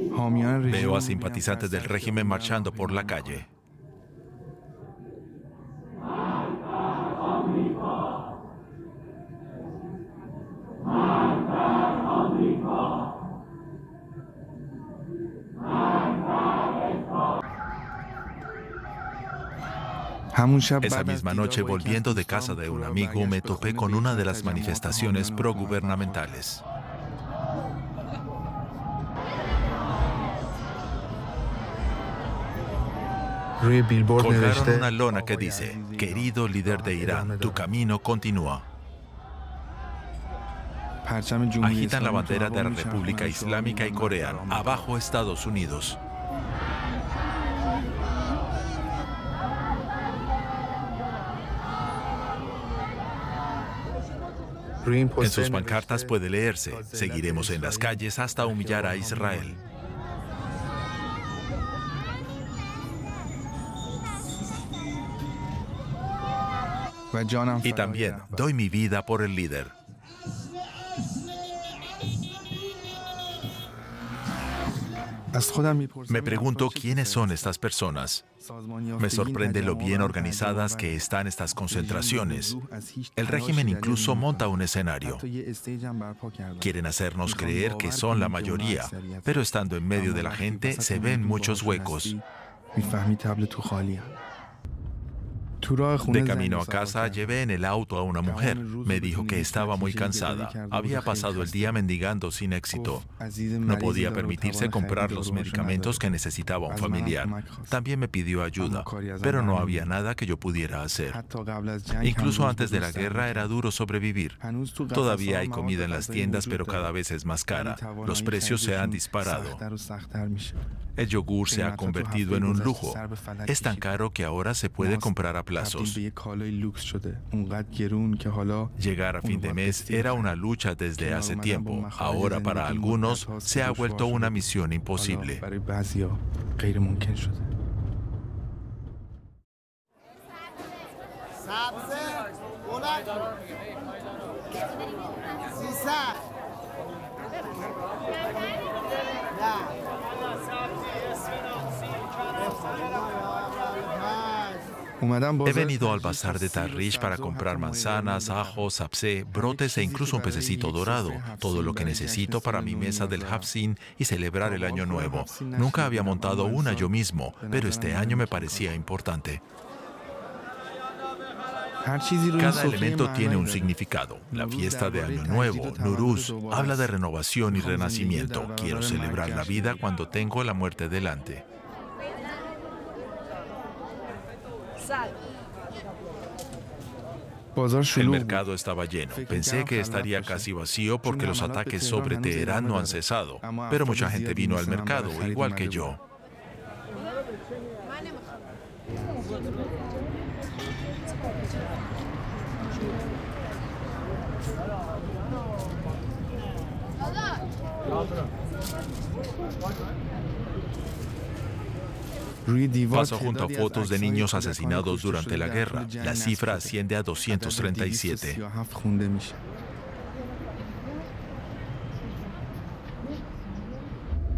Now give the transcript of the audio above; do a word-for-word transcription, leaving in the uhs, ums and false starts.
Veo a simpatizantes del régimen marchando por la calle. Esa misma noche, volviendo de casa de un amigo, me topé con una de las manifestaciones progubernamentales. Colgaron una lona que dice: "Querido líder de Irán, tu camino continúa". Agitan la bandera de la República Islámica y corean: "Abajo Estados Unidos". En sus pancartas puede leerse: "Seguiremos en las calles hasta humillar a Israel". Y también: "Doy mi vida por el líder". Me pregunto quiénes son estas personas. Me sorprende lo bien organizadas que están estas concentraciones. El régimen incluso monta un escenario. Quieren hacernos creer que son la mayoría, pero estando en medio de la gente se ven muchos huecos. De camino a casa, llevé en el auto a una mujer. Me dijo que estaba muy cansada. Había pasado el día mendigando sin éxito. No podía permitirse comprar los medicamentos que necesitaba un familiar. También me pidió ayuda, pero no había nada que yo pudiera hacer. Incluso antes de la guerra era duro sobrevivir. Todavía hay comida en las tiendas, pero cada vez es más cara. Los precios se han disparado. El yogur se ha convertido en un lujo. Es tan caro que ahora se puede comprar a plazos. Llegar a fin de mes era una lucha desde hace tiempo. Ahora, para algunos, se ha vuelto una misión imposible. He venido al bazar de Tahrish para comprar manzanas, ajos, sapsé, brotes e incluso un pececito dorado. Todo lo que necesito para mi mesa del Hafsin y celebrar el Año Nuevo. Nunca había montado una yo mismo, pero este año me parecía importante. Cada elemento tiene un significado. La fiesta de Año Nuevo, Nuruz, habla de renovación y renacimiento. Quiero celebrar la vida cuando tengo la muerte delante. El mercado estaba lleno. Pensé que estaría casi vacío porque los ataques sobre Teherán no han cesado. Pero mucha gente vino al mercado, igual que yo. Paso junto a fotos de niños asesinados durante la guerra. La cifra asciende a doscientos treinta y siete.